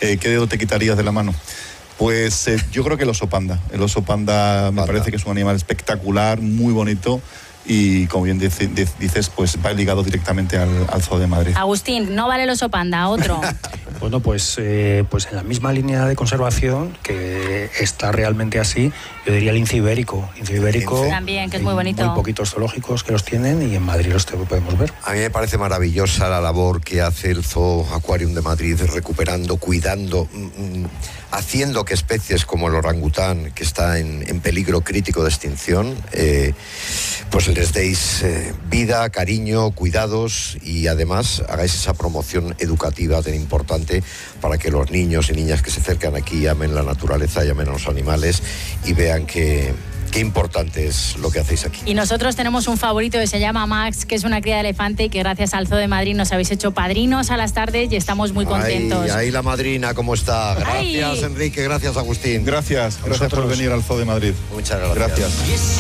¿qué dedo te quitarías de la mano? Pues yo creo que el oso panda. El oso panda me parece que es un animal espectacular, muy bonito. Y como bien dices, pues va ligado directamente al Zoo de Madrid. Agustín, no vale el oso panda, otro. Bueno, pues en la misma línea de conservación, que está realmente así, yo diría el lince ibérico. Lince ibérico también, que es muy bonito. Muy poquitos zoológicos que los tienen y en Madrid los podemos ver. A mí me parece maravillosa la labor que hace el Zoo Aquarium de Madrid, recuperando, cuidando, haciendo que especies como el orangután, que está en peligro crítico de extinción, pues les deis vida, cariño, cuidados y además hagáis esa promoción educativa tan importante para que los niños y niñas que se acercan aquí amen la naturaleza, amen a los animales y vean qué importante es lo que hacéis aquí. Y nosotros tenemos un favorito que se llama Max, que es una cría de elefante y que gracias al Zoo de Madrid nos habéis hecho padrinos a las tardes y estamos muy contentos. Ahí la madrina, ¿cómo está? Gracias, Enrique, gracias, Agustín. Gracias por venir al Zoo de Madrid. Muchas gracias.